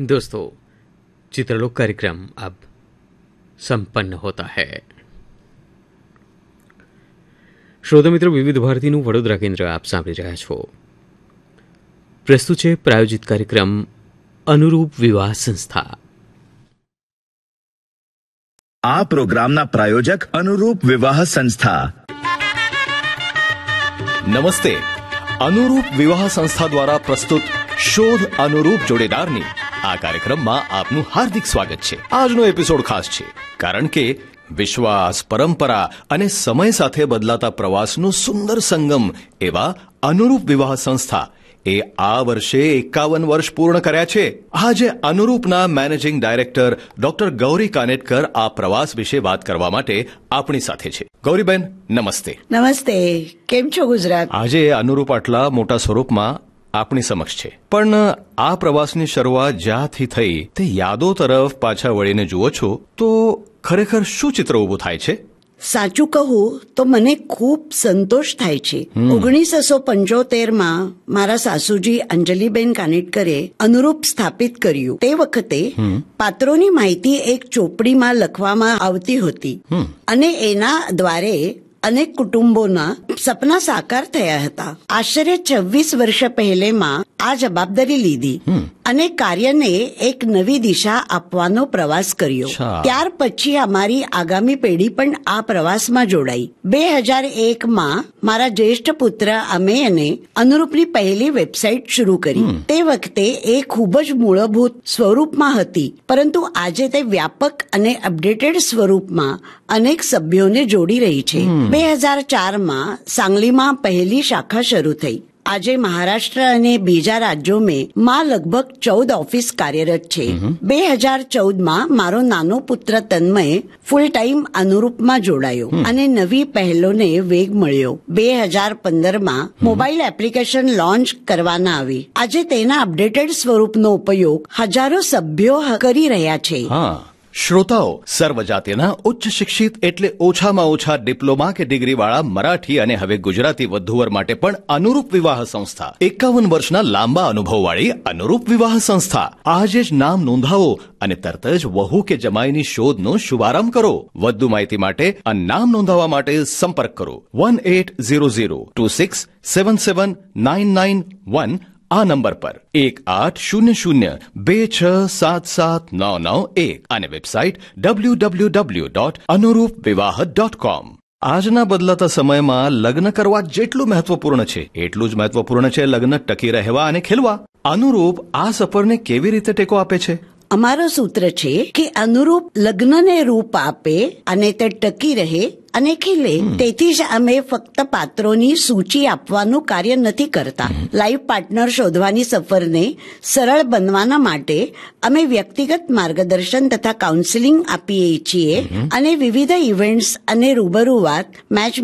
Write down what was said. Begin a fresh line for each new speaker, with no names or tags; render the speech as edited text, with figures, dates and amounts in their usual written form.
दोस्तों, चित्रलोक कार्यक्रम अब સંપન્ન હોતા હૈ. શ્રોતા મિત્રો, વિવિધ ભારતીનું વડોદરા કેન્દ્ર આપ સાંભળી રહ્યા છો. પ્રસ્તુત છે પ્રાયોજિત કાર્યક્રમ અનુરૂપ વિવાહ સંસ્થા.
આ પ્રોગ્રામના પ્રાયોજક અનુરૂપ વિવાહ સંસ્થા.
નમસ્તે. અનુરૂપ વિવાહ સંસ્થા દ્વારા પ્રસ્તુત શોધ અનુરૂપ જોડેદારની આ કાર્યક્રમમાં આપનું હાર્દિક સ્વાગત છે. આજનો એપિસોડ ખાસ છે કારણ કે વિશ્વાસ, પરંપરા અને સમય સાથે બદલાતા પ્રવાસનો સુંદર સંગમ એવા અનુરૂપ વિવાહ સંસ્થા એ આ વર્ષે 51 વર્ષ પૂર્ણ કર્યા છે. આજે અનુરૂપના મેનેજિંગ ડાયરેક્ટર ડોક્ટર ગૌરી કાનેટકર આ પ્રવાસ વિશે વાત કરવા માટે આપણી સાથે છે. ગૌરીબેન, નમસ્તે.
નમસ્તે. કેમ છો ગુજરાત?
આજે અનુરૂપ આટલા મોટા સ્વરૂપમાં આપણી સમક્ષ છે, પણ આ પ્રવાસની શરૂઆત જ્યાંથી થઈ તે યાદો તરફ પાછા વળીને જુઓ છો તો ખરેખર શું ચિત્ર ઊભું થાય છે?
સાચું કહું તો મને ખૂબ સંતોષ થાય છે. 1975માં મારા સાસુજી અંજલિબેન કાનેટકરે અનુરૂપ સ્થાપિત કર્યું. તે વખતે પાત્રોની માહિતી એક ચોપડીમાં લખવામાં આવતી હતી અને એના દ્વારે અનેક કુટુંબોના સપના સાકાર થયા હતા. આશરે 26 વર્ષ પહેલેમાં આ જવાબદારી લીધી અને કાર્યને એક નવી દિશા આપવાનો પ્રવાસ કર્યો. ત્યાર પછી અમારી આગામી પેઢી પણ આ પ્રવાસમાં જોડાઈ. 2001માં મારા જ્યેષ્ઠ પુત્ર અમેયને અનુરૂપની પહેલી વેબસાઇટ શરૂ કરી. તે વખતે એ ખૂબ જ મૂળભૂત સ્વરૂપમાં હતી, પરંતુ આજે તે વ્યાપક અને અપડેટેડ સ્વરૂપમાં અનેક સભ્યોને જોડી રહી છે. 2004માં સાંગલીમાં પહેલી શાખા શરૂ થઈ. આજે મહારાષ્ટ્ર અને બીજા રાજ્યોમાં લગભગ 14 ઓફિસ કાર્યરત છે. 2014માં મારો નાનો પુત્ર તન્મય ફૂલ ટાઈમ અનુરૂપમાં જોડાયો અને નવી પહેલોને વેગ મળ્યો. 2015માં મોબાઈલ એપ્લિકેશન લોન્ચ કરવાના આવી. આજે તેના અપડેટેડ સ્વરૂપનો ઉપયોગ હજારો સભ્યો કરી રહ્યા છે.
શ્રોતાઓ, સર્વજાતિના ઉચ્ચ શિક્ષિત એટલે ઓછામાં ઓછા ડિપ્લોમા કે ડિગ્રીવાળા મરાઠી અને હવે ગુજરાતી વધુવર માટે પણ અનુરૂપ વિવાહ સંસ્થા, 51 વર્ષના લાંબા અનુભવવાળી અનુરૂપ વિવાહ સંસ્થા. આજે જ નામ નોંધાવો અને તરત જ વહુ કે જમાઈની શોધનો શુભારંભ કરો. વધુ માહિતી માટે અને નામ નોંધાવવા માટે સંપર્ક કરો 180026779991 આ નંબર પર 180026779991 અને વેબસાઇટ www.anurupvivaha.com. આજના બદલાતા સમયમાં લગ્ન કરવા જેટલું મહત્વપૂર્ણ છે એટલું જ મહત્વપૂર્ણ છે લગ્ન ટકી રહેવા અને ખીલવા. અનુરૂપ આ સફરને કેવી રીતે ટેકો આપે છે?
અમારો સૂત્ર છે કે અનુરૂપ લગ્નને રૂપ આપે અને તે ટકી રહે અને ખીલે. તેથી જ અમે ફક્ત પાત્રોની સૂચિ આપવાનું કાર્ય નથી કરતા. લાઈફ પાર્ટનર શોધવાની સફરને સરળ બનવાના માટે અમે વ્યક્તિગત માર્ગદર્શન તથા કાઉન્સેલિંગ આપીએ છીએ અને વિવિધ ઇવેન્ટ્સ અને રૂબરૂ વાત, મેચ